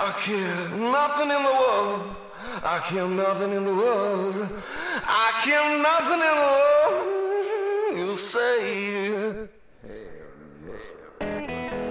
I care nothing in the world. I care nothing in the world. I care nothing in the world. You say, hey, yes.